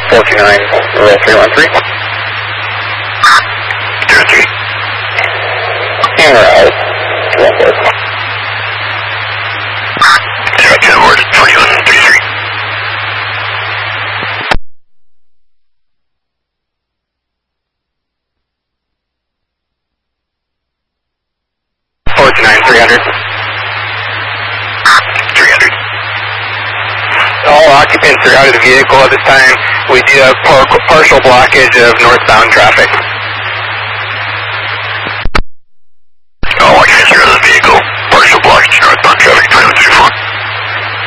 429-0313. 03. En route, 214. 02 Ward, 2133. 300. 300. All occupants are out of the vehicle at this time. We do have partial blockage of northbound traffic.